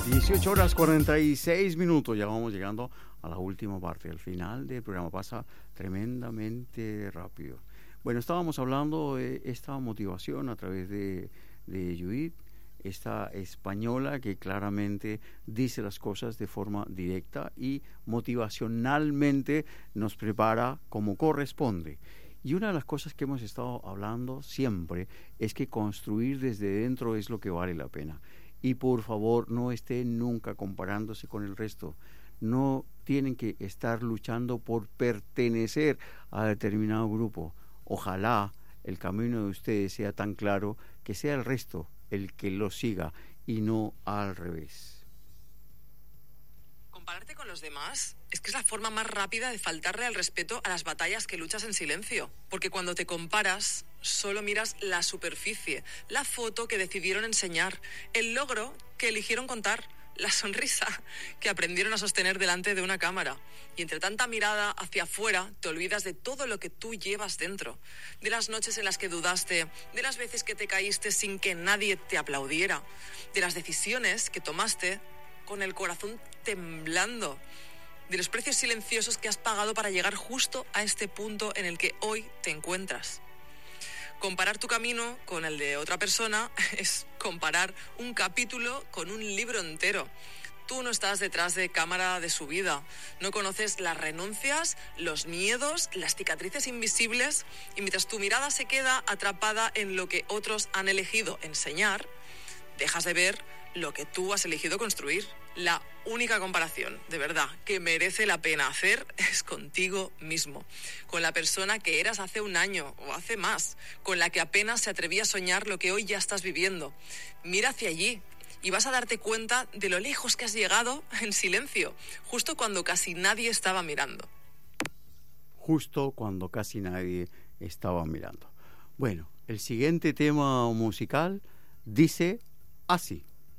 18:46. Ya vamos llegando a la última parte. El final del programa pasa tremendamente rápido. Bueno, estábamos hablando de esta motivación a través de Judith, esta española que claramente dice las cosas de forma directa y motivacionalmente nos prepara como corresponde. Y una de las cosas que hemos estado hablando siempre es que construir desde dentro es lo que vale la pena. Y por favor, no estén nunca comparándose con el resto. No tienen que estar luchando por pertenecer a determinado grupo. Ojalá el camino de ustedes sea tan claro que sea el resto el que lo siga y no al revés. Compararte con los demás es que es la forma más rápida de faltarle al respeto a las batallas que luchas en silencio. Porque cuando te comparas, solo miras la superficie, la foto que decidieron enseñar, el logro que eligieron contar, la sonrisa que aprendieron a sostener delante de una cámara. Y entre tanta mirada hacia afuera, te olvidas de todo lo que tú llevas dentro. De las noches en las que dudaste, de las veces que te caíste sin que nadie te aplaudiera, de las decisiones que tomaste con el corazón temblando, de los precios silenciosos que has pagado para llegar justo a este punto en el que hoy te encuentras. Comparar tu camino con el de otra persona es comparar un capítulo con un libro entero. Tú no estás detrás de cámara de su vida, no conoces las renuncias, los miedos, las cicatrices invisibles, y mientras tu mirada se queda atrapada en lo que otros han elegido enseñar, dejas de ver lo que tú has elegido construir. La única comparación, de verdad, que merece la pena hacer es contigo mismo, con la persona que eras hace un año o hace más, con la que apenas se atrevía a soñar lo que hoy ya estás viviendo. Mira hacia allí y vas a darte cuenta de lo lejos que has llegado en silencio, justo cuando casi nadie estaba mirando. Justo cuando casi nadie estaba mirando. Bueno, el siguiente tema musical dice así.